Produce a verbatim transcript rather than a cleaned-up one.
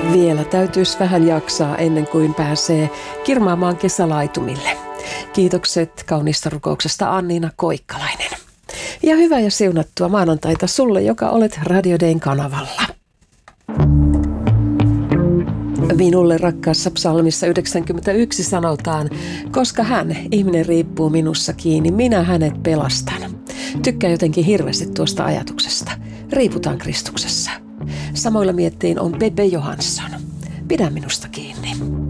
Vielä täytyisi vähän jaksaa ennen kuin pääsee kirmaamaan kesälaitumille. Kiitokset kauniista rukouksesta Anniina Koikkalainen. Ja hyvää ja siunattua maanantaita sulle, joka olet Radio Dayn kanavalla. Minulle rakkaassa psalmissa yhdeksänkymmentäyksi sanotaan, koska hän, ihminen, riippuu minussa kiinni, minä hänet pelastan. Tykkään jotenkin hirveästi tuosta ajatuksesta. Riiputaan Kristuksessa. Samoilla miettein on Pepe Johansson. Pidä minusta kiinni.